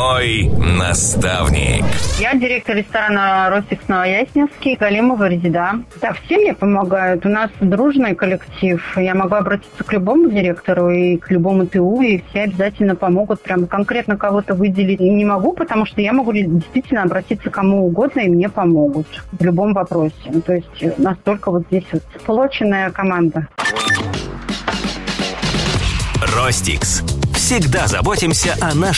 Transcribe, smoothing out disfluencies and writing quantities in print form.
Мой наставник. Я директор ресторана «Ростикс» Новояснинский, Галимова Резида. Да, все мне помогают. У нас дружный коллектив. Я могу обратиться к любому директору и к любому ТУ, и все обязательно помогут. Прям конкретно кого-то выделить не могу, потому что я могу действительно обратиться к кому угодно, и мне помогут в любом вопросе. То есть настолько вот здесь вот сплоченная команда. Ростикс. Всегда заботимся о наших